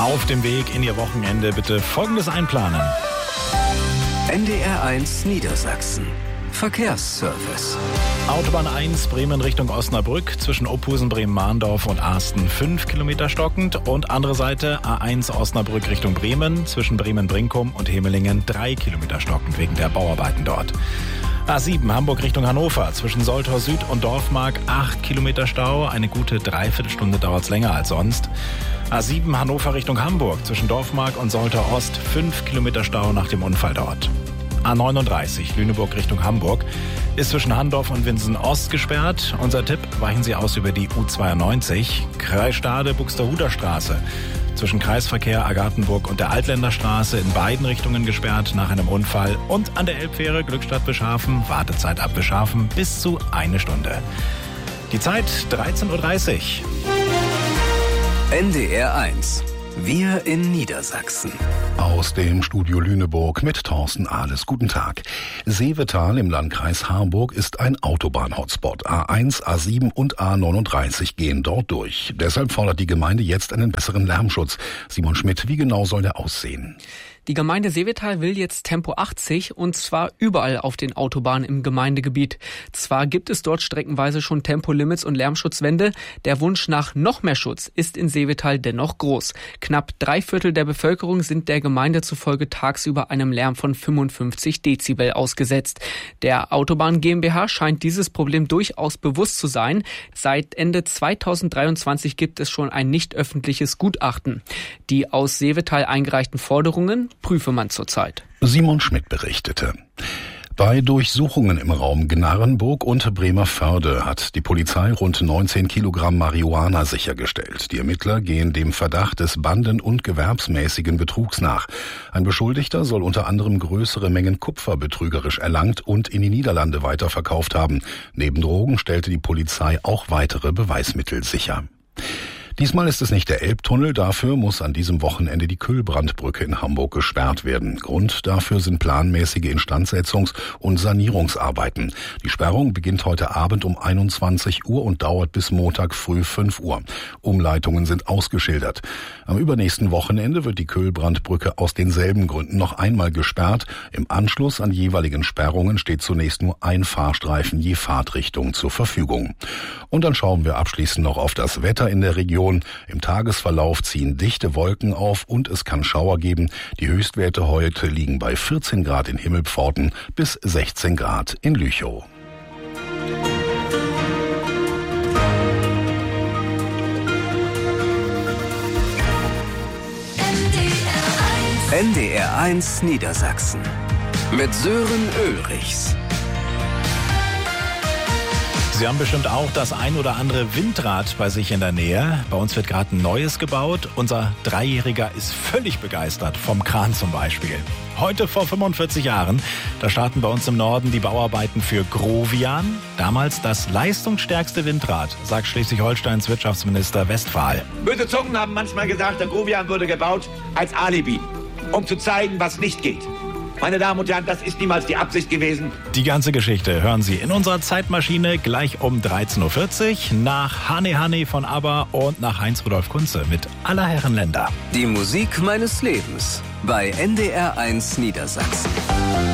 Auf dem Weg in Ihr Wochenende bitte Folgendes einplanen. NDR 1 Niedersachsen. Verkehrsservice. Autobahn 1 Bremen Richtung Osnabrück zwischen Opusen, Bremen-Mahndorf und Asten 5 Kilometer stockend und andere Seite A1 Osnabrück Richtung Bremen zwischen Bremen-Brinkum und Hemelingen 3 Kilometer stockend wegen der Bauarbeiten dort. A7 Hamburg Richtung Hannover zwischen Soltau Süd und Dorfmark 8 Kilometer Stau, eine gute Dreiviertelstunde dauert es länger als sonst. A7 Hannover Richtung Hamburg zwischen Dorfmark und Soltau Ost 5 Kilometer Stau nach dem Unfall dort. A39 Lüneburg Richtung Hamburg ist zwischen Handorf und Winsen Ost gesperrt. Unser Tipp, weichen Sie aus über die U92, Kreis Stade Buxtehuder Straße. Zwischen Kreisverkehr Agathenburg und der Altländerstraße in beiden Richtungen gesperrt nach einem Unfall. Und an der Elbfähre Glückstadt-Bischhafen, Wartezeit ab Bischhafen bis zu 1 Stunde. Die Zeit 13.30 Uhr. NDR 1. Wir in Niedersachsen. Aus dem Studio Lüneburg mit Thorsten Ahles. Guten Tag. Seevetal im Landkreis Harburg ist ein Autobahn-Hotspot. A1, A7 und A39 gehen dort durch. Deshalb fordert die Gemeinde jetzt einen besseren Lärmschutz. Simon Schmidt, wie genau soll der aussehen? Die Gemeinde Seevetal will jetzt Tempo 80 und zwar überall auf den Autobahnen im Gemeindegebiet. Zwar gibt es dort streckenweise schon Tempolimits und Lärmschutzwände, der Wunsch nach noch mehr Schutz ist in Seevetal dennoch groß. Knapp 3/4 der Bevölkerung sind der Gemeinde zufolge tagsüber einem Lärm von 55 Dezibel ausgesetzt. Der Autobahn GmbH scheint dieses Problem durchaus bewusst zu sein. Seit Ende 2023 gibt es schon ein nicht öffentliches Gutachten. Die aus Seevetal eingereichten Forderungen prüfe man zurzeit. Simon Schmidt berichtete. Bei Durchsuchungen im Raum Gnarrenburg und Bremervörde hat die Polizei rund 19 Kilogramm Marihuana sichergestellt. Die Ermittler gehen dem Verdacht des banden- und gewerbsmäßigen Betrugs nach. Ein Beschuldigter soll unter anderem größere Mengen Kupfer betrügerisch erlangt und in die Niederlande weiterverkauft haben. Neben Drogen stellte die Polizei auch weitere Beweismittel sicher. Diesmal ist es nicht der Elbtunnel, dafür muss an diesem Wochenende die Kühlbrandbrücke in Hamburg gesperrt werden. Grund dafür sind planmäßige Instandsetzungs- und Sanierungsarbeiten. Die Sperrung beginnt heute Abend um 21 Uhr und dauert bis Montag früh 5 Uhr. Umleitungen sind ausgeschildert. Am übernächsten Wochenende wird die Kühlbrandbrücke aus denselben Gründen noch einmal gesperrt. Im Anschluss an jeweiligen Sperrungen steht zunächst nur ein Fahrstreifen je Fahrtrichtung zur Verfügung. Und dann schauen wir abschließend noch auf das Wetter in der Region. Im Tagesverlauf ziehen dichte Wolken auf und es kann Schauer geben. Die Höchstwerte heute liegen bei 14 Grad in Himmelpforten bis 16 Grad in Lüchow. NDR 1 Niedersachsen. Mit Sören Ulrichs. Sie haben bestimmt auch das ein oder andere Windrad bei sich in der Nähe. Bei uns wird gerade ein neues gebaut. Unser Dreijähriger ist völlig begeistert vom Kran zum Beispiel. Heute vor 45 Jahren, da starten bei uns im Norden die Bauarbeiten für Grovian. Damals das leistungsstärkste Windrad, sagt Schleswig-Holsteins Wirtschaftsminister Westphal. Böse Zungen haben manchmal gesagt, der Grovian wurde gebaut als Alibi, um zu zeigen, was nicht geht. Meine Damen und Herren, das ist niemals die Absicht gewesen. Die ganze Geschichte hören Sie in unserer Zeitmaschine gleich um 13.40 Uhr nach Hane Hane von ABBA und nach Heinz-Rudolf Kunze mit Aller Herren Länder. Die Musik meines Lebens bei NDR 1 Niedersachsen.